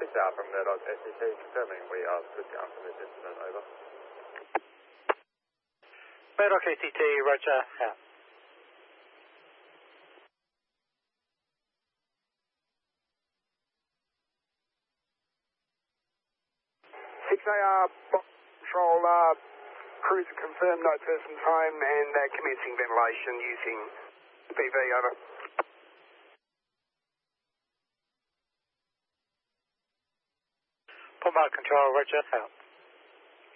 South from Murdoch SCT, confirming we are good down for this incident, over. Murdoch SCT, roger, out. 6AR, control, cruiser confirmed, no persons home, and commencing ventilation using PV, over. Bombard control, roger, out.